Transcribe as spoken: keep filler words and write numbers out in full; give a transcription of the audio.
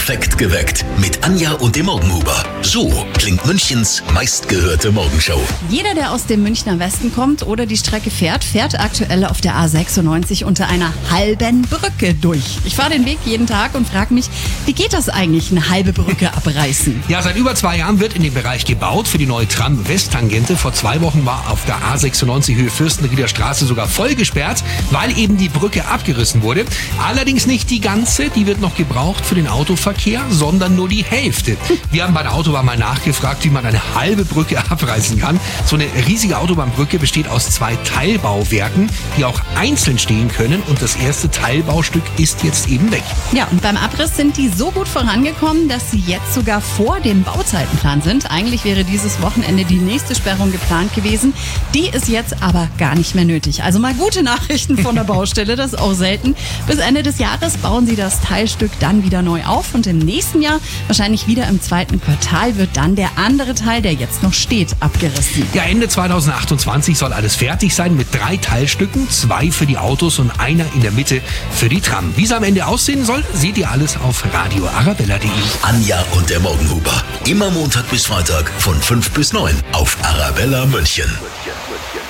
Perfekt geweckt mit Anja und dem Morgenhuber. So klingt Münchens meistgehörte Morgenshow. Jeder, der aus dem Münchner Westen kommt oder die Strecke fährt, fährt aktuell auf der A sechsundneunzig unter einer halben Brücke durch. Ich fahre den Weg jeden Tag und frage mich, wie geht das eigentlich, eine halbe Brücke abreißen? Ja, seit über zwei Jahren wird in dem Bereich gebaut für die neue Tram-Westtangente. Vor zwei Wochen war auf der A sechsundneunzig Höhe Fürstenrieder Straße sogar voll gesperrt, weil eben die Brücke abgerissen wurde. Allerdings nicht die ganze, die wird noch gebraucht für den Autoverkehr, sondern nur die Hälfte. Wir haben bei der Autobahn mal nachgefragt, wie man eine halbe Brücke abreißen kann. So eine riesige Autobahnbrücke besteht aus zwei Teilbauwerken, die auch einzeln stehen können, und das erste Teilbaustück ist jetzt eben weg. Ja, und beim Abriss sind die so gut vorangekommen, dass sie jetzt sogar vor dem Bauzeitenplan sind. Eigentlich wäre dieses Wochenende die nächste Sperrung geplant gewesen. Die ist jetzt aber gar nicht mehr nötig. Also mal gute Nachrichten von der Baustelle, das ist auch selten. Bis Ende des Jahres bauen sie das Teilstück dann wieder neu auf und im nächsten Jahr, wahrscheinlich wieder im zweiten Quartal, wird dann der andere Teil, der jetzt noch steht, abgerissen. Ja, Ende zweitausendachtundzwanzig soll alles fertig sein mit drei Teilstücken, zwei für die Autos und einer in der Mitte für die Tram. Wie es am Ende aussehen soll, seht ihr alles auf radio arabella punkt de. Anja und der Morgenhuber. Immer Montag bis Freitag von fünf bis neun auf Arabella München.